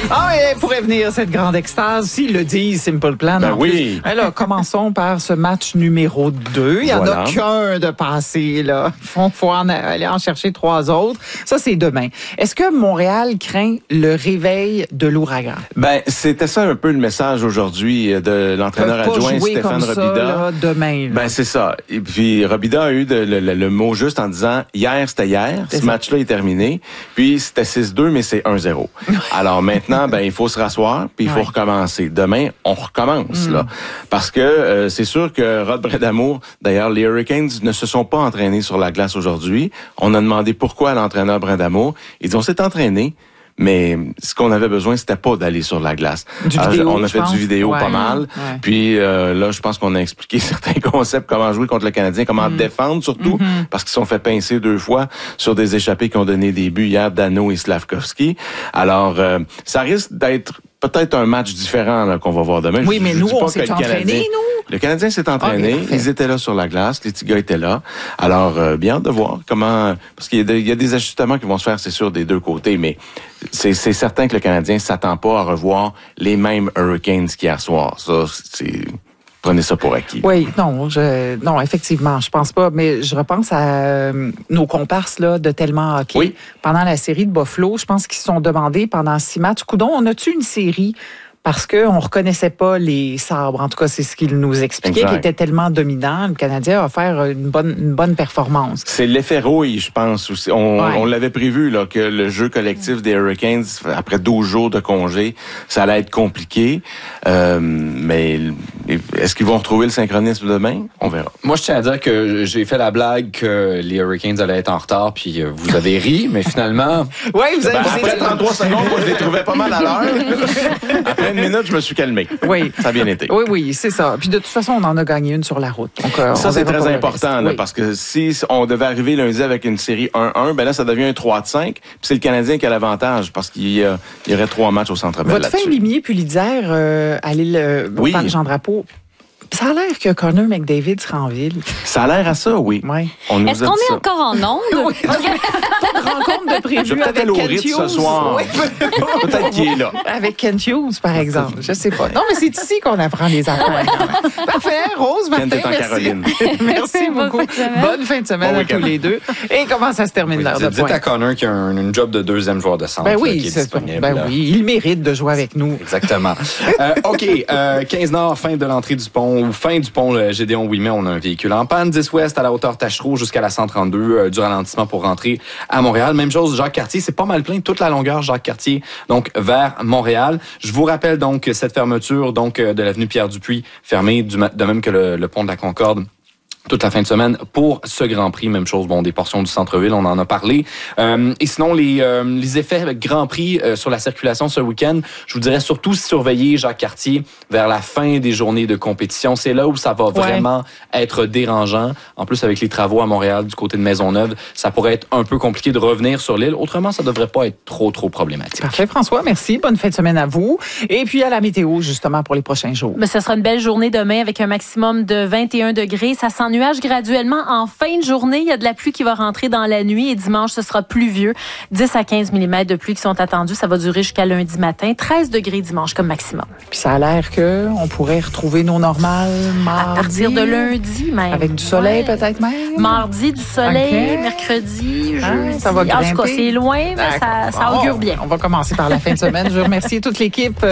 Ah oui, pourrait venir cette grande extase, s'ils le disent, Simple Plan. Ben oui. Alors, commençons par ce match numéro 2. Il n'y en a qu'un de passé, là. Faut aller en chercher 3 autres. Ça, c'est demain. Est-ce que Montréal craint le réveil de l'ouragan? Ben, c'était ça un peu le message aujourd'hui de l'entraîneur adjoint Stéphane Robida. Là, demain, là. Ben, c'est ça. Et puis, Robida a eu le mot juste en disant, hier, c'était hier. Ce match-là est terminé. Puis, c'était 6-2, mais c'est 1-0. Alors, maintenant, ben, il faut se rasseoir, puis il faut recommencer. Demain, on recommence, là. Parce que c'est sûr que Rod Brindamour, d'ailleurs, les Hurricanes ne se sont pas entraînés sur la glace aujourd'hui. On a demandé pourquoi à l'entraîneur Brindamour. Ils dit, on s'est entraîné. Mais ce qu'on avait besoin, c'était pas d'aller sur la glace. On a fait du vidéo pas mal. Puis là, je pense qu'on a expliqué certains concepts, comment jouer contre le Canadien, comment défendre surtout, parce qu'ils se sont fait pincer 2 fois sur des échappés qui ont donné des buts hier, Dano et Slavkovski. Alors, ça risque d'être peut-être un match différent là, qu'on va voir demain. Oui, mais nous, on s'est entraînés, nous. Le Canadien s'est entraîné. Ils étaient là sur la glace. Les petits gars étaient là. Alors, bien hâte de voir comment... Parce qu'il y a des ajustements qui vont se faire, c'est sûr, des deux côtés, mais c'est certain que le Canadien s'attend pas à revoir les mêmes Hurricanes qu'hier soir. Ça, c'est... Prenez ça pour acquis. Oui, non, effectivement, je pense pas, mais je repense à nos comparses là de Tellement Hockey. Oui. Pendant la série de Buffalo, je pense qu'ils se sont demandé pendant 6 matchs, coudonc, on a-tu une série? Parce qu'on ne reconnaissait pas les sabres. En tout cas, c'est ce qu'il nous expliquait, qui était tellement dominant. Le Canadien a offert une bonne performance. C'est l'effet rouille, je pense. Aussi. On l'avait prévu là, que le jeu collectif des Hurricanes, après 12 jours de congé, ça allait être compliqué. Mais est-ce qu'ils vont retrouver le synchronisme demain? On verra. Moi, je tiens à dire que j'ai fait la blague que les Hurricanes allaient être en retard, puis vous avez ri, mais finalement... Oui, vous avez après 33 secondes, moi, je les trouvais pas mal à l'heure. Après une minute, je me suis calmé. Oui. Ça a bien été. Oui, c'est ça. Puis de toute façon, on en a gagné une sur la route. Donc, ça, c'est très important, là, parce que si on devait arriver lundi avec une série 1-1, ben là, ça devient un 3-5. Puis c'est le Canadien qui a l'avantage, parce qu'il y aurait 3 matchs au Centre Bell là-dessus. Votre fin limier Pulitzer à l'île au Parc Jean-Drapeau, ça a l'air que Connor McDavid sera en ville. Ça a l'air à ça, oui. Est-ce qu'on est encore en onde? Pas de rencontre de prévu. Je vais peut-être aller au Ritz ce soir. Peut-être qu'il est là. Avec Kent Hughes, par exemple. Je sais pas. Non, mais c'est ici qu'on apprend les affaires. Parfait. Rose, Martin, Kent est en Caroline. Merci beaucoup. Bonne fin de semaine à tous les deux. Et comment ça se termine l'heure de pointe? Dites à Connor qu'il y a une job de 2e joueur de centre qui est disponible. Ben oui, il mérite de jouer avec nous. Exactement. OK. 15 Nord, fin de l'entrée du pont. Ou fin du pont Gédéon Ouimet, on a un véhicule en panne. 10 Ouest à la hauteur Tachereau jusqu'à la 132 du ralentissement pour rentrer à Montréal. Même chose, Jacques-Cartier, c'est pas mal plein toute la longueur Jacques-Cartier, donc vers Montréal. Je vous rappelle donc cette fermeture donc de l'avenue Pierre-Dupuis fermée, de même que le pont de la Concorde. Toute la fin de semaine pour ce Grand Prix. Même chose, des portions du centre-ville, on en a parlé. Et sinon, les effets Grand Prix sur la circulation ce week-end, je vous dirais surtout surveiller Jacques-Cartier vers la fin des journées de compétition. C'est là où ça va vraiment être dérangeant. En plus, avec les travaux à Montréal du côté de Maisonneuve, ça pourrait être un peu compliqué de revenir sur l'île. Autrement, ça devrait pas être trop problématique. Parfait, François, merci. Bonne fin de semaine à vous. Et puis à la météo, justement, pour les prochains jours. Ce sera une belle journée demain avec un maximum de 21 degrés. Ça s'ennuie graduellement en fin de journée. Il y a de la pluie qui va rentrer dans la nuit et dimanche, ce sera pluvieux. 10 à 15 mm de pluie qui sont attendus. Ça va durer jusqu'à lundi matin. 13 degrés dimanche comme maximum. Puis ça a l'air qu'on pourrait retrouver nos normales mardi. À partir de lundi même. Avec du soleil peut-être même. Mardi, du soleil. Mercredi, jeudi. Ça va grimper. En tout cas, c'est loin, mais ça augure bien. On va commencer par la fin de semaine. Je remercie toute l'équipe.